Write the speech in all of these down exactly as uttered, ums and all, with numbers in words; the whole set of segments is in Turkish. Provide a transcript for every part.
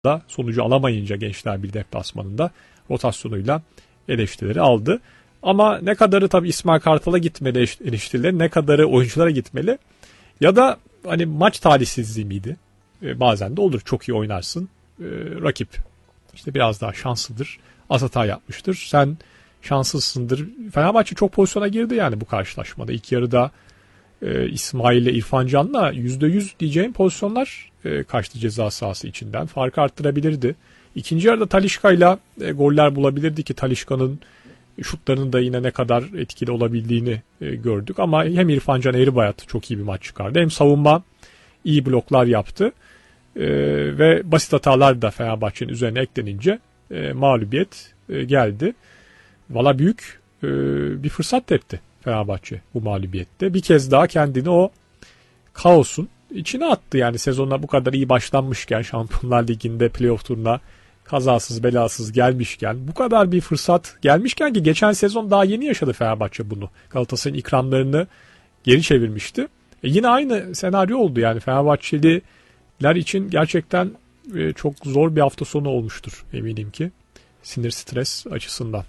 da sonucu alamayınca Gençlerbirliği deplasmanında rotasyonuyla eleştirileri aldı. Ama ne kadarı tabii İsmail Kartal'a gitmeli eleştirileri, ne kadarı oyunculara gitmeli ya da hani maç talihsizliği miydi? Ee, bazen de olur, çok iyi oynarsın. Ee, rakip işte biraz daha şanslıdır. Az hata yapmıştır. Sen şanssızsındır. Fenerbahçe çok pozisyona girdi yani bu karşılaşmada. İlk yarıda e, İsmail ile İrfan Can'la yüzde yüz diyeceğim pozisyonlar e, kaçtı ceza sahası içinden. Farkı arttırabilirdi. İkinci yarıda Talisca'yla e, goller bulabilirdi ki Talisca'nın şutlarının da yine ne kadar etkili olabildiğini e, gördük. Ama hem İrfan Can Eğribayat çok iyi bir maç çıkardı. Hem savunma iyi bloklar yaptı. E, ve basit hatalar da Fenerbahçe'nin üzerine eklenince e, mağlubiyet e, geldi. Valla büyük e, bir fırsat tepti Fenerbahçe bu mağlubiyette. Bir kez daha kendini o kaosun içine attı. Yani sezonla bu kadar iyi başlanmışken, Şampiyonlar Ligi'nde playoff turuna kazasız belasız gelmişken, bu kadar bir fırsat gelmişken ki geçen sezon daha yeni yaşadı Fenerbahçe bunu. Galatasaray'ın ikramlarını geri çevirmişti. E yine aynı senaryo oldu yani Fenerbahçeliler için gerçekten e, çok zor bir hafta sonu olmuştur eminim ki. Sinir stres açısından.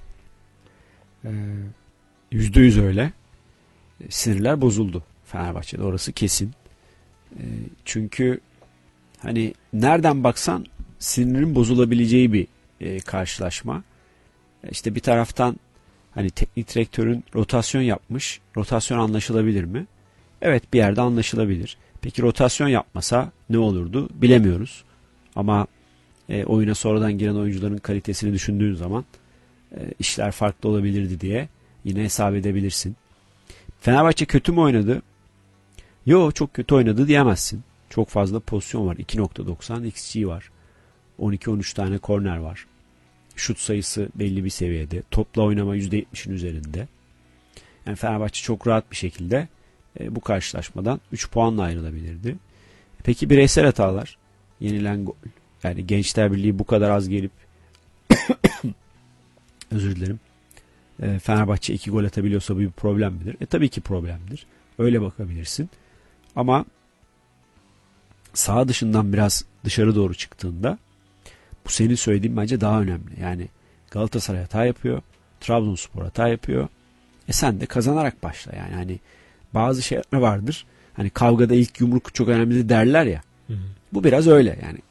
Yüzde yüz öyle. Sinirler bozuldu Fenerbahçe'de, orası kesin. E, çünkü hani nereden baksan sinirin bozulabileceği bir e, karşılaşma. E, işte bir taraftan hani teknik direktörün rotasyon yapmış. Rotasyon anlaşılabilir mi? Evet, bir yerde anlaşılabilir. Peki rotasyon yapmasa ne olurdu? Bilemiyoruz. Ama e, oyuna sonradan giren oyuncuların kalitesini düşündüğün zaman e, işler farklı olabilirdi diye yine hesap edebilirsin. Fenerbahçe kötü mü oynadı? Yo, çok kötü oynadı diyemezsin. Çok fazla pozisyon var. iki nokta doksan X G var. on iki on üç tane korner var. Şut sayısı belli bir seviyede. Topla oynama yüzde yetmişin üzerinde. Yani Fenerbahçe çok rahat bir şekilde e, bu karşılaşmadan üç puanla ayrılabilirdi. Peki bireysel hatalar? Yenilen gol. Yani Gençler Birliği bu kadar az gelip özür dilerim. E, Fenerbahçe iki gol atabiliyorsa bu bir problem midir? E tabii ki problemdir. Öyle bakabilirsin. Ama saha dışından biraz dışarı doğru çıktığında bu senin söylediğin bence daha önemli. Yani Galatasaray hata yapıyor. Trabzonspor hata yapıyor. E sen de kazanarak başla. Yani hani bazı şeyler vardır. Hani kavgada ilk yumruk çok önemli derler ya. Hı hı. Bu biraz öyle. Yani